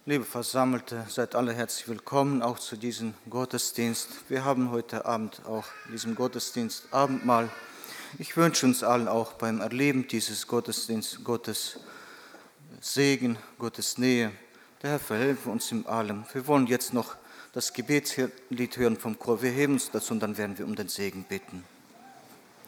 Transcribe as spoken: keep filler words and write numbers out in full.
Liebe Versammelte, seid alle herzlich willkommen, auch zu diesem Gottesdienst. Wir haben heute Abend auch in diesem Gottesdienst Abendmahl. Ich wünsche uns allen auch beim Erleben dieses Gottesdienstes Gottes Segen, Gottes Nähe. Der Herr verhelfe uns in allem. Wir wollen jetzt noch das Gebetslied hören vom Chor. Wir heben uns dazu und dann werden wir um den Segen bitten.